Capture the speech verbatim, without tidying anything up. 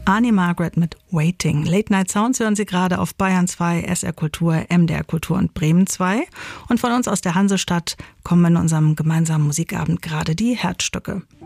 Annie Margaret mit Waiting. Late Night Sounds hören Sie gerade auf Bayern zwei, S R Kultur, M D R Kultur und Bremen zwei. Und von uns aus der Hansestadt kommen in unserem gemeinsamen Musikabend gerade die Herzstücke.